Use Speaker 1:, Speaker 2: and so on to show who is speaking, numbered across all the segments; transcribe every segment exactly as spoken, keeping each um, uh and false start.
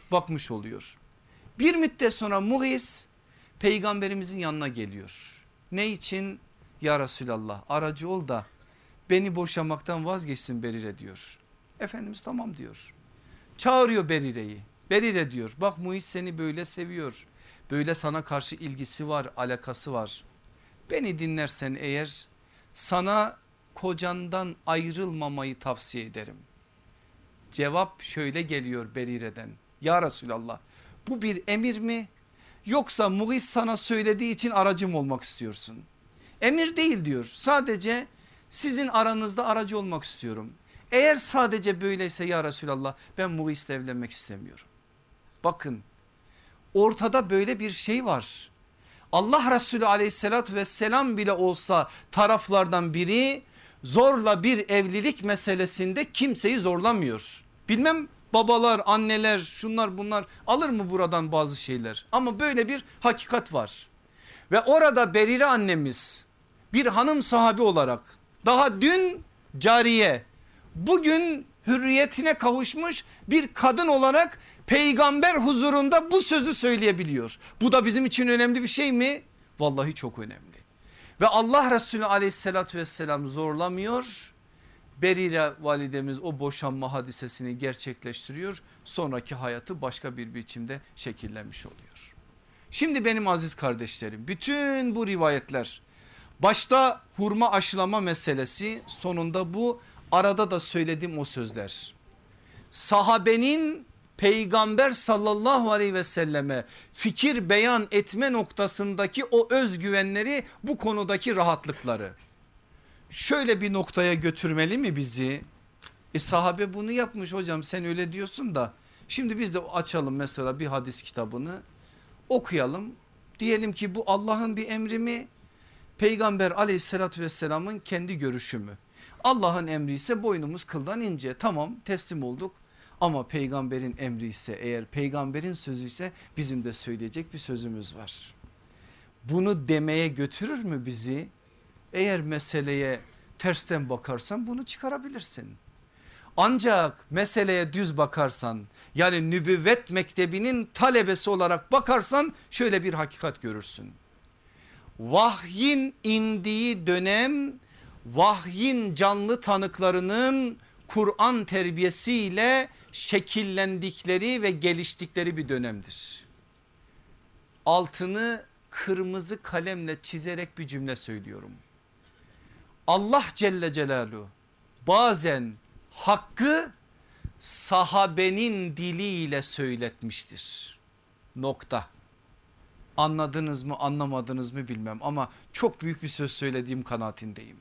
Speaker 1: bakmış oluyor. Bir müddet sonra Muğis peygamberimizin yanına geliyor. Ne için? Ya Resulallah, aracı ol da beni boşamaktan vazgeçsin Berire diyor. Efendimiz tamam diyor. Çağırıyor Berire'yi. Berire diyor, bak Muğis seni böyle seviyor. Böyle sana karşı ilgisi var, alakası var. Beni dinlersen eğer sana kocandan ayrılmamayı tavsiye ederim. Cevap şöyle geliyor Berire'den. Ya Resulallah, bu bir emir mi? Yoksa Muğis sana söylediği için aracım olmak istiyorsun? Emir değil diyor. Sadece sizin aranızda aracı olmak istiyorum. Eğer sadece böyleyse ya Resulallah, ben Muğis'le evlenmek istemiyorum. Bakın, ortada böyle bir şey var. Allah Resulü aleyhissalatü vesselam bile olsa taraflardan biri zorla bir evlilik meselesinde kimseyi zorlamıyor. Bilmem babalar, anneler, şunlar bunlar alır mı buradan bazı şeyler, ama böyle bir hakikat var. Ve orada Berire annemiz bir hanım sahabi olarak daha dün cariye, bugün hürriyetine kavuşmuş bir kadın olarak peygamber huzurunda bu sözü söyleyebiliyor. Bu da bizim için önemli bir şey mi? Vallahi çok önemli. Ve Allah Resulü aleyhissalatü vesselam zorlamıyor. Berire validemiz o boşanma hadisesini gerçekleştiriyor. Sonraki hayatı başka bir biçimde şekillenmiş oluyor. Şimdi benim aziz kardeşlerim, bütün bu rivayetler, başta hurma aşılama meselesi, sonunda bu, arada da söylediğim o sözler, sahabenin peygamber sallallahu aleyhi ve selleme fikir beyan etme noktasındaki o özgüvenleri, bu konudaki rahatlıkları şöyle bir noktaya götürmeli mi bizi? E sahabe bunu yapmış hocam, sen öyle diyorsun da şimdi biz de açalım mesela bir hadis kitabını, okuyalım. Diyelim ki bu Allah'ın bir emri mi? Peygamber aleyhissalatü vesselamın kendi görüşü mü? Allah'ın emri ise boynumuz kıldan ince, tamam teslim olduk. Ama peygamberin emri ise, eğer peygamberin sözü ise bizim de söyleyecek bir sözümüz var. Bunu demeye götürür mü bizi? Eğer meseleye tersten bakarsan bunu çıkarabilirsin. Ancak meseleye düz bakarsan, yani nübüvvet mektebinin talebesi olarak bakarsan şöyle bir hakikat görürsün. Vahyin indiği dönem, vahyin canlı tanıklarının Kur'an terbiyesiyle şekillendikleri ve geliştikleri bir dönemdir. Altını kırmızı kalemle çizerek bir cümle söylüyorum. Allah Celle Celaluhu bazen hakkı sahabenin diliyle söyletmiştir. Nokta. Anladınız mı, anlamadınız mı bilmem, ama çok büyük bir söz söylediğim kanaatindeyim.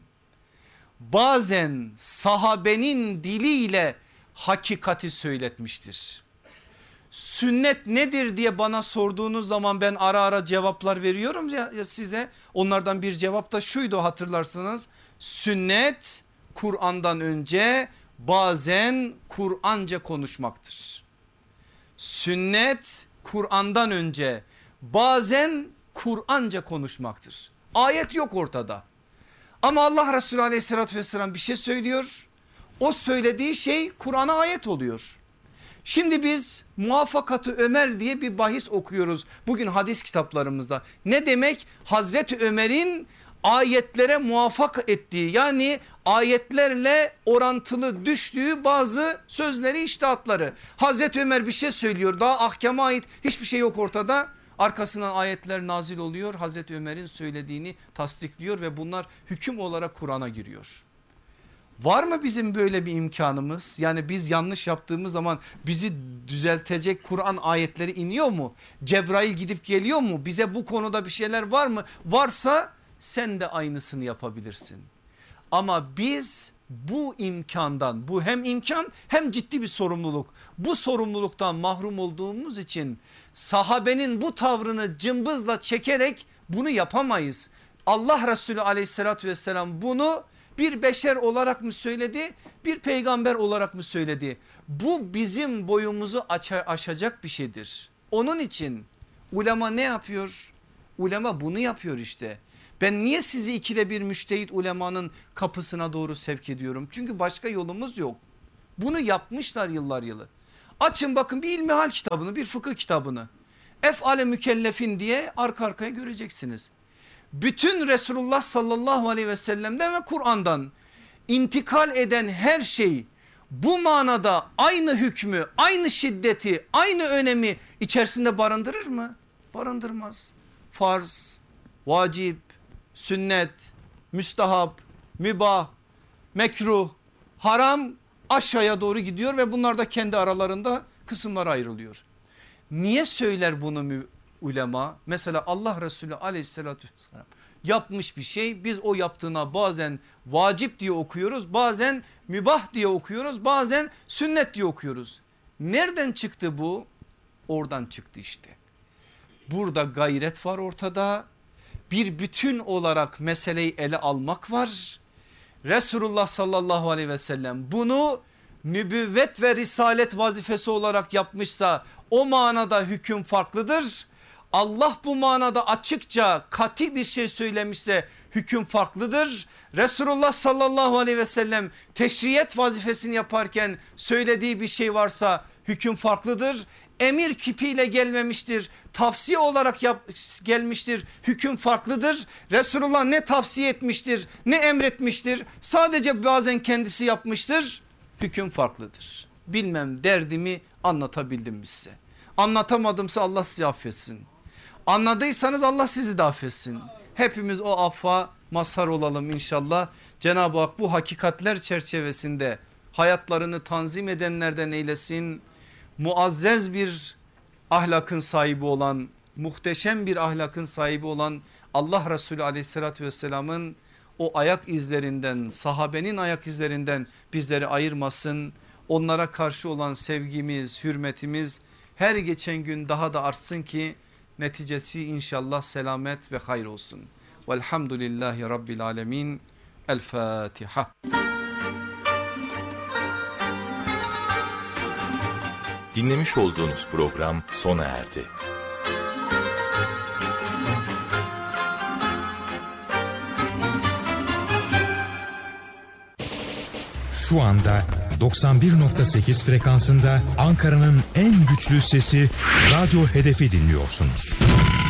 Speaker 1: Bazen sahabenin diliyle hakikati söyletmiştir. Sünnet nedir diye bana sorduğunuz zaman ben ara ara cevaplar veriyorum ya, ya size. Onlardan bir cevap da şuydu, hatırlarsınız. Sünnet Kur'an'dan önce bazen Kur'anca konuşmaktır. Sünnet Kur'an'dan önce bazen Kur'anca konuşmaktır. Ayet yok ortada. Ama Allah Resulü aleyhissalatü vesselam bir şey söylüyor. O söylediği şey Kur'an'a ayet oluyor. Şimdi biz Muvaffakatı Ömer diye bir bahis okuyoruz bugün hadis kitaplarımızda. Ne demek? Hazreti Ömer'in ayetlere muvaffak ettiği, yani ayetlerle orantılı düştüğü bazı sözleri, içtihatları. Hazreti Ömer bir şey söylüyor, daha ahkama ait hiçbir şey yok ortada. Arkasından ayetler nazil oluyor, Hazreti Ömer'in söylediğini tasdikliyor ve bunlar hüküm olarak Kur'an'a giriyor. Var mı bizim böyle bir imkanımız? Yani biz yanlış yaptığımız zaman bizi düzeltecek Kur'an ayetleri iniyor mu? Cebrail gidip geliyor mu? Bize bu konuda bir şeyler var mı? Varsa sen de aynısını yapabilirsin. Ama biz bu imkandan, bu hem imkan hem ciddi bir sorumluluk, bu sorumluluktan mahrum olduğumuz için sahabenin bu tavrını cımbızla çekerek bunu yapamayız. Allah Resulü aleyhissalatü vesselam bunu bir beşer olarak mı söyledi, bir peygamber olarak mı söyledi? Bu bizim boyumuzu aşacak bir şeydir. Onun için ulema ne yapıyor? Ulema bunu yapıyor işte. Ben niye sizi ikide bir müştehit ulemanın kapısına doğru sevk ediyorum? Çünkü başka yolumuz yok. Bunu yapmışlar yıllar yılı. Açın bakın bir ilmihal kitabını, bir fıkıh kitabını. Ef'ale mükellefin diye arka arkaya göreceksiniz. Bütün Resulullah sallallahu aleyhi ve sellem'den ve Kur'an'dan intikal eden her şey bu manada aynı hükmü, aynı şiddeti, aynı önemi içerisinde barındırır mı? Barındırmaz. Farz, vacip, sünnet, müstahap, mübah, mekruh, haram aşağıya doğru gidiyor ve bunlar da kendi aralarında kısımlara ayrılıyor. Niye söyler bunu ulema? Mesela Allah Resulü aleyhissalatü vesselam yapmış bir şey, biz o yaptığına bazen vacip diye okuyoruz, bazen mübah diye okuyoruz, bazen sünnet diye okuyoruz. Nereden çıktı bu? Oradan çıktı işte. Burada gayret var ortada, bir bütün olarak meseleyi ele almak var. Resulullah sallallahu aleyhi ve sellem bunu nübüvvet ve risalet vazifesi olarak yapmışsa o manada hüküm farklıdır. Allah bu manada açıkça katı bir şey söylemişse hüküm farklıdır. Resulullah sallallahu aleyhi ve sellem teşriyet vazifesini yaparken söylediği bir şey varsa hüküm farklıdır. Emir kipiyle gelmemiştir, tavsiye olarak yap, gelmiştir, hüküm farklıdır. Resulullah ne tavsiye etmiştir, ne emretmiştir, sadece bazen kendisi yapmıştır, hüküm farklıdır. Bilmem derdimi anlatabildim mi size? Anlatamadımsa Allah sizi affetsin. Anladıysanız Allah sizi de affetsin. Hepimiz o affa mazhar olalım inşallah. Cenab-ı Hak bu hakikatler çerçevesinde hayatlarını tanzim edenlerden eylesin. Muazzez bir ahlakın sahibi olan, muhteşem bir ahlakın sahibi olan Allah Resulü aleyhissalatü vesselamın o ayak izlerinden, sahabenin ayak izlerinden bizleri ayırmasın. Onlara karşı olan sevgimiz, hürmetimiz her geçen gün daha da artsın ki neticesi inşallah selamet ve hayır olsun. Velhamdülillahi Rabbil alemin. El Fatiha.
Speaker 2: Dinlemiş olduğunuz program sona erdi.
Speaker 3: Şu anda doksan bir nokta sekiz frekansında Ankara'nın en güçlü sesi Radyo Hedef'i dinliyorsunuz.